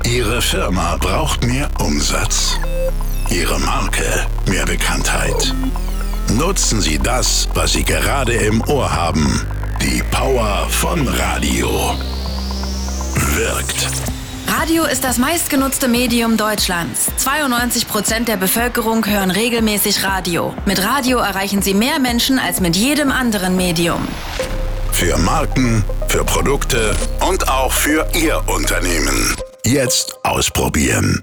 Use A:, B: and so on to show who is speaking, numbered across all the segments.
A: Ihre Firma braucht mehr Umsatz. Ihre Marke mehr Bekanntheit. Nutzen Sie das, was Sie gerade im Ohr haben. Die Power von Radio. Wirkt.
B: Radio ist das meistgenutzte Medium Deutschlands. 92% der Bevölkerung hören regelmäßig Radio. Mit Radio erreichen Sie mehr Menschen als mit jedem anderen Medium.
A: Für Marken, für Produkte und auch für Ihr Unternehmen. Jetzt ausprobieren.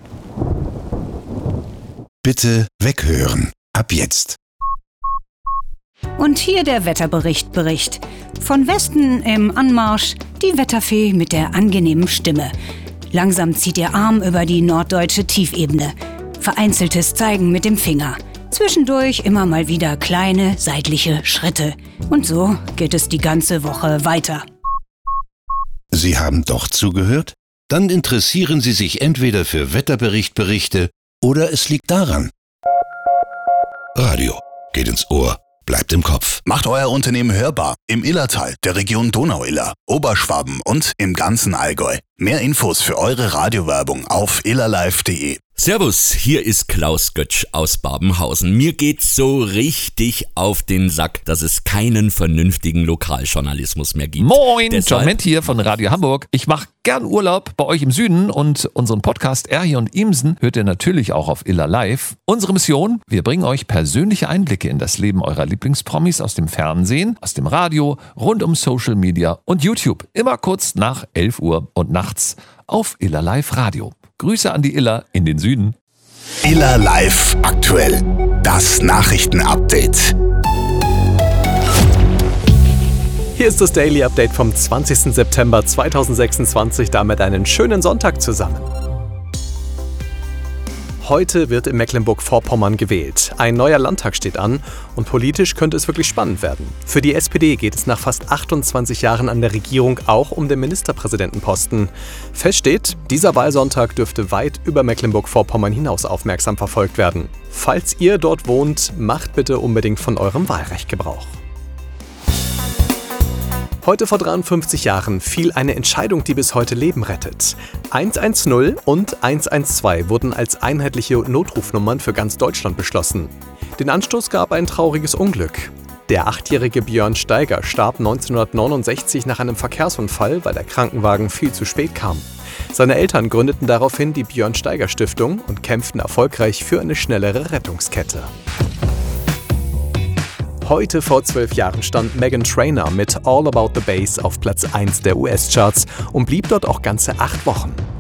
C: Bitte weghören. Ab jetzt.
D: Und hier der Wetterbericht. Von Westen im Anmarsch die Wetterfee mit der angenehmen Stimme. Langsam zieht ihr Arm über die norddeutsche Tiefebene. Vereinzeltes Zeigen mit dem Finger. Zwischendurch immer mal wieder kleine seitliche Schritte. Und so geht es die ganze Woche weiter.
C: Sie haben doch zugehört? Dann interessieren Sie sich entweder für Wetterberichte oder es liegt daran. Radio geht ins Ohr, bleibt im Kopf.
A: Macht euer Unternehmen hörbar im Illertal, der Region Donau-Iller, Oberschwaben und im ganzen Allgäu. Mehr Infos für eure Radiowerbung auf illerlive.de.
E: Servus, hier ist Klaus Götsch aus Babenhausen. Mir geht's so richtig auf den Sack, dass es keinen vernünftigen Lokaljournalismus mehr gibt.
F: Moin, John Ment hier von Radio Hamburg. Ich mache gern Urlaub bei euch im Süden und unseren Podcast Erhi und Imsen hört ihr natürlich auch auf Iller Live. Unsere Mission, wir bringen euch persönliche Einblicke in das Leben eurer Lieblingspromis aus dem Fernsehen, aus dem Radio, rund um Social Media und YouTube. Immer kurz nach 11 Uhr und nachts auf Iller Live Radio. Grüße an die Iller in den Süden.
A: Iller Live aktuell. Das Nachrichtenupdate.
G: Hier ist das Daily Update vom 20. September 2026. Damit einen schönen Sonntag zusammen. Heute wird in Mecklenburg-Vorpommern gewählt. Ein neuer Landtag steht an und politisch könnte es wirklich spannend werden. Für die SPD geht es nach fast 28 Jahren an der Regierung auch um den Ministerpräsidentenposten. Fest steht, dieser Wahlsonntag dürfte weit über Mecklenburg-Vorpommern hinaus aufmerksam verfolgt werden. Falls ihr dort wohnt, macht bitte unbedingt von eurem Wahlrecht Gebrauch. Heute vor 53 Jahren fiel eine Entscheidung, die bis heute Leben rettet. 110 und 112 wurden als einheitliche Notrufnummern für ganz Deutschland beschlossen. Den Anstoß gab ein trauriges Unglück. Der 8-jährige Björn Steiger starb 1969 nach einem Verkehrsunfall, weil der Krankenwagen viel zu spät kam. Seine Eltern gründeten daraufhin die Björn Steiger Stiftung und kämpften erfolgreich für eine schnellere Rettungskette. Heute vor 12 Jahren stand Meghan Trainor mit All About the Bass auf Platz 1 der US-Charts und blieb dort auch ganze 8 Wochen.